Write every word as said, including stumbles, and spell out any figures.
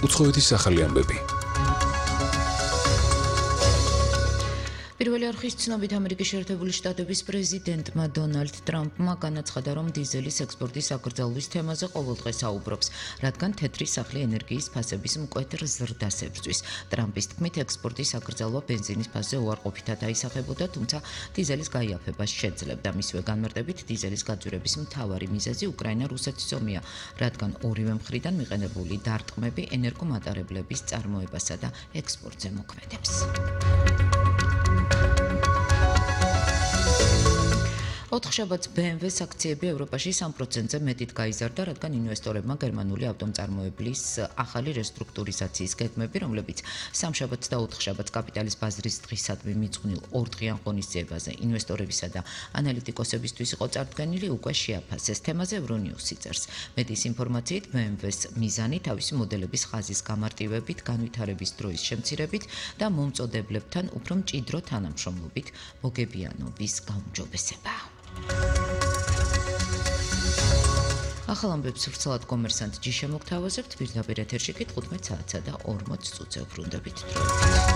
უცხოეთის სახალი ამბები. პირველი არხის ცნობით ამერიკის შეერთებული შტატების პრეზიდენტმა დონალდ ტრამპმა განაცხადა, რომ დიზელის ექსპორტის აკრძალვის თემაზე ყოველდღე საუბრობს, რადგან თეთრი სახლი ენერგიის ფასების მკვეთრ ზრდას ებრძვის. ტრამპის თქმით, ექსპორტის აკრძალვა ბენზინის ფასზე უარყოფითად აისახებოდა, თუმცა დიზელის გაიაფება შეძლებდა. მისივე განმარტებით, დიზელის გაძვირების მთავარი მიზეზი უკრაინა-რუსეთის ომია, რადგან ორივე მხრიდან მიყენებული დარტყმები ენერგომატარებლების წარმოებასა და ექსპორტზე მოქმედებს. ოთხშაბათს ბე ემ ვეს აქციები ევროპაში სამ პროცენტზე მეტით გაიზარდა, რადგან ინვესტორებმა გერმანული ავტომწარმოებლის ახალი რესტრუქტურიზაციის გეგმები, რომლებიც სამშაბათს და ოთხშაბათს კაპიტალის ბაზრის დღისადმი მიძღვნილ ორდღიან ღონისძიებაზე ინვესტორებისა და ანალიტიკოსებისთვის იყო წარდგენილი, უკვე შეაფასეს. თემაზე ევრონიუსი წერს. მეტის ინფორმაციით, ბე ემ ვეს მიზანი თავისი მოდელების ხაზის გამარტივებით, განვითარების დროის შემცირებით და მომწოდებლებთან უფრო მჭიდრო თანამშრომლობით მოგებიანობის გაუმჯობესებაა. ახალ ამბებს ვრცელად კომერსანტ ჯი შემოგთავაზებთ, პირდაპირ ეთერში კი თხუთმეტ საათსა და ორმოც წუთზე უბრუნდებით.